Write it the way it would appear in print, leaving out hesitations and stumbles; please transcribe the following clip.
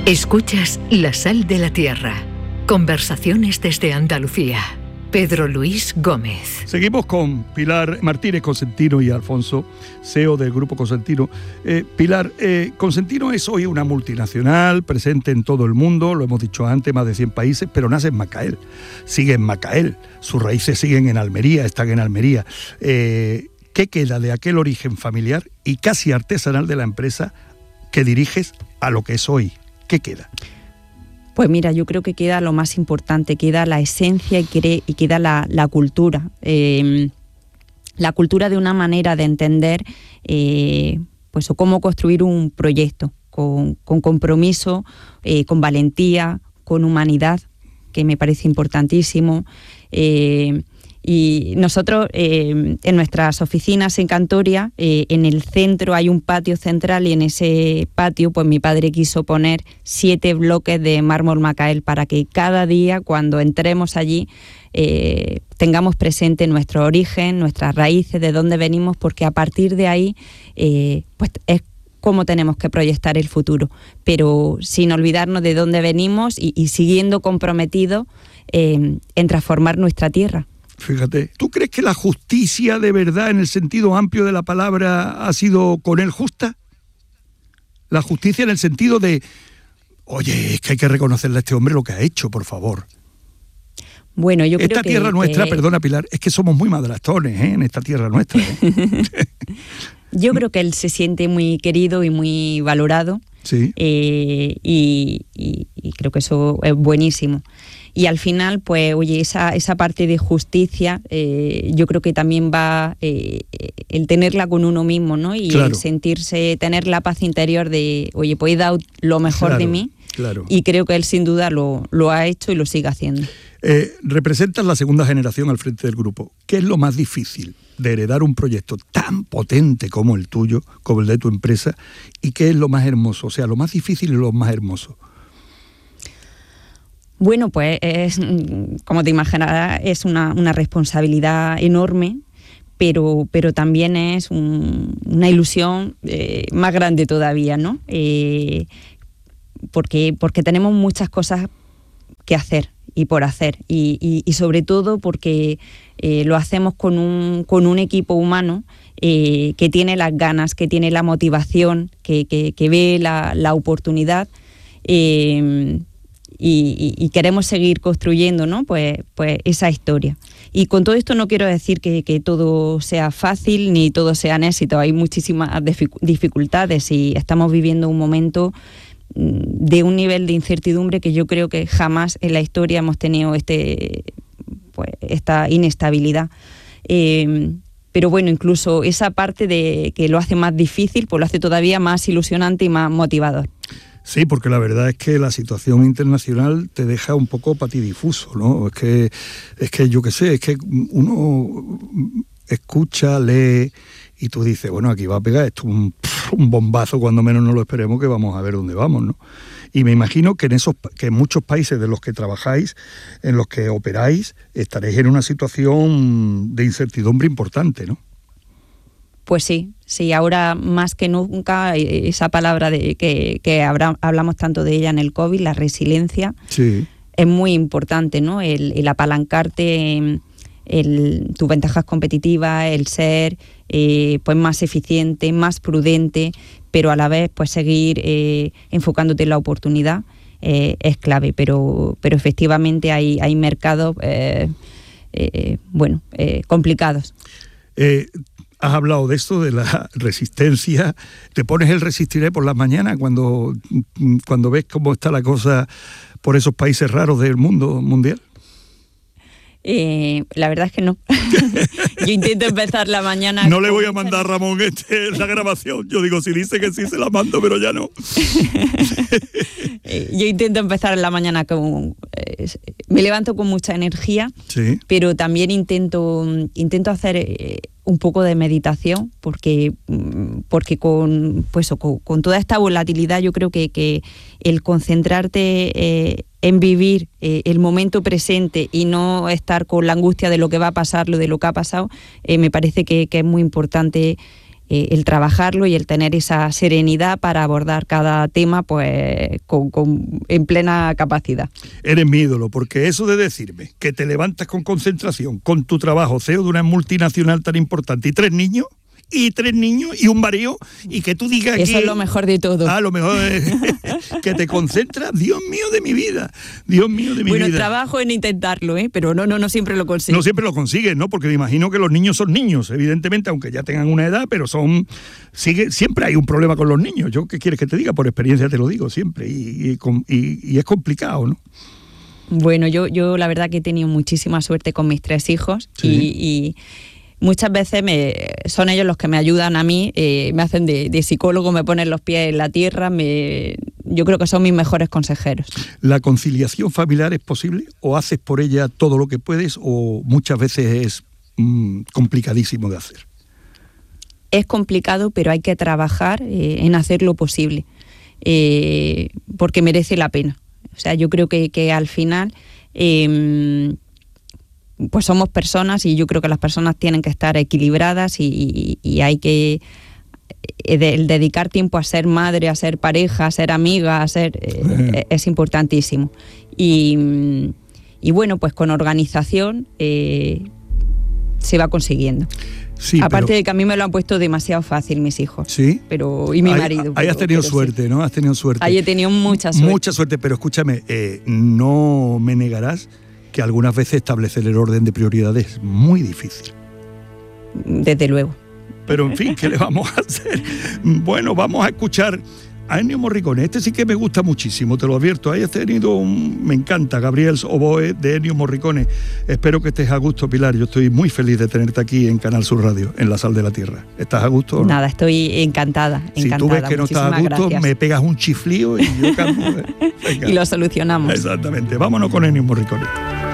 Escuchas La Sal de la Tierra. Conversaciones desde Andalucía. Pedro Luis Gómez. Seguimos con Pilar Martínez Cosentino y Alfonso, CEO del Grupo Cosentino. Pilar, Cosentino es hoy una multinacional presente en todo el mundo, lo hemos dicho antes, más de 100 países, pero nace en Macael, sigue en Macael, sus raíces siguen en Almería, están en Almería. ¿Qué queda de aquel origen familiar y casi artesanal de la empresa que diriges a lo que es hoy? ¿Qué queda? Pues mira, yo creo que queda lo más importante, queda la esencia y queda la cultura. La cultura de una manera de entender pues, o cómo construir un proyecto con compromiso, con valentía, con humanidad, que me parece importantísimo. Y nosotros en nuestras oficinas en Cantoria, en el centro hay un patio central y en ese patio pues mi padre quiso poner 7 bloques de mármol Macael para que cada día cuando entremos allí tengamos presente nuestro origen, nuestras raíces, de dónde venimos, porque a partir de ahí pues es cómo tenemos que proyectar el futuro, pero sin olvidarnos de dónde venimos y siguiendo comprometidos en transformar nuestra tierra. Fíjate, ¿tú crees que la justicia de verdad, en el sentido amplio de la palabra, ha sido con él justa? La justicia en el sentido de, oye, es que hay que reconocerle a este hombre lo que ha hecho, por favor. Bueno, yo creo que... Esta tierra nuestra, perdona Pilar, es que somos muy madrastones, en esta tierra nuestra. Yo creo que él se siente muy querido y muy valorado. Sí. Y creo que eso es buenísimo. Y al final, pues, oye, esa parte de justicia, yo creo que también va el tenerla con uno mismo, ¿no? Y claro, el sentirse, tener la paz interior de, oye, pues he dado lo mejor de mí. Claro. Y creo que él sin duda lo ha hecho y lo sigue haciendo. Representas la segunda generación al frente del grupo. ¿Qué es lo más difícil de heredar un proyecto tan potente como el tuyo, como el de tu empresa? ¿Y qué es lo más hermoso? O sea, lo más difícil y lo más hermoso. Bueno, pues es, como te imaginarás, es una responsabilidad enorme, pero también es una ilusión más grande todavía, ¿no? Porque tenemos muchas cosas que hacer y por hacer, y sobre todo porque lo hacemos con un equipo humano que tiene las ganas, que tiene la motivación, que ve la oportunidad. Y queremos seguir construyendo, ¿no? Pues esa historia. Y con todo esto no quiero decir que todo sea fácil ni todo sea un éxito. Hay muchísimas dificultades y estamos viviendo un momento de un nivel de incertidumbre que yo creo que jamás en la historia hemos tenido esta inestabilidad. Pero bueno, incluso esa parte de que lo hace más difícil, pues lo hace todavía más ilusionante y más motivador. Sí, porque la verdad es que la situación internacional te deja un poco patidifuso, ¿no? Es que yo qué sé, es que uno escucha, lee y tú dices, bueno, aquí va a pegar esto un bombazo cuando menos no lo esperemos, que vamos a ver dónde vamos, ¿no? Y me imagino que que en muchos países de los que trabajáis, en los que operáis, estaréis en una situación de incertidumbre importante, ¿no? Pues sí, ahora más que nunca esa palabra que hablamos tanto de ella en el COVID, la resiliencia, sí, es muy importante, ¿no? El apalancarte, tus ventajas competitivas, el ser pues más eficiente, más prudente, pero a la vez pues seguir enfocándote en la oportunidad es clave, pero efectivamente hay mercados complicados. Has hablado de esto, de la resistencia. ¿Te pones el resistiré por las mañanas cuando ves cómo está la cosa por esos países raros del mundo mundial? La verdad es que no. Yo intento empezar la mañana... No le voy a mandar a Ramón la grabación. Yo digo, si dice que sí, se la mando, pero ya no. Yo intento empezar la mañana me levanto con mucha energía, sí, pero también intento hacer un poco de meditación, porque con toda esta volatilidad yo creo que el concentrarte en vivir el momento presente y no estar con la angustia de lo que va a pasar, de lo que ha pasado, me parece que es muy importante el trabajarlo y el tener esa serenidad para abordar cada tema pues en plena capacidad. Eres mi ídolo, porque eso de decirme que te levantas con concentración, con tu trabajo, CEO de una multinacional tan importante y tres niños y un marido, y que tú digas eso es lo mejor de todo. Lo mejor es que te concentras. Dios mío de mi vida, Dios mío de mi vida. Bueno, trabajo en intentarlo, pero no siempre lo consigues. No siempre lo consigues, ¿no? Porque me imagino que los niños son niños, evidentemente, aunque ya tengan una edad, pero siempre hay un problema con los niños. Yo, ¿qué quieres que te diga? Por experiencia te lo digo siempre, y es complicado, ¿no? Bueno, yo la verdad que he tenido muchísima suerte con mis 3 hijos, sí. y muchas veces son ellos los que me ayudan a mí, me hacen de psicólogo, me ponen los pies en la tierra, yo creo que son mis mejores consejeros. ¿La conciliación familiar es posible? ¿O haces por ella todo lo que puedes? ¿O muchas veces es complicadísimo de hacer? Es complicado, pero hay que trabajar en hacer lo posible, porque merece la pena. O sea, yo creo que al final pues somos personas, y yo creo que las personas tienen que estar equilibradas, y hay que el dedicar tiempo a ser madre, a ser pareja, a ser amiga, es importantísimo. Y bueno, pues con organización se va consiguiendo. Sí, aparte de que a mí me lo han puesto demasiado fácil mis hijos. Sí. Y mi marido. Ahí has tenido suerte, sí. ¿No? Has tenido suerte. Ahí he tenido mucha suerte. Mucha suerte, pero escúchame, no me negarás que algunas veces establecer el orden de prioridades es muy difícil. Desde luego. Pero en fin, ¿qué le vamos a hacer? Bueno, vamos a escuchar a Ennio Morricone. Este sí que me gusta muchísimo, te lo advierto. Ahí has tenido me encanta, Gabriel's Oboe de Ennio Morricone. Espero que estés a gusto, Pilar. Yo estoy muy feliz de tenerte aquí en Canal Sur Radio, en La Sal de la Tierra. ¿Estás a gusto o no? Nada, estoy encantada. Si tú ves que no estás a gusto, gracias. Me pegas un chiflío y yo canto. Y lo solucionamos. Exactamente. Vámonos con Ennio Morricone.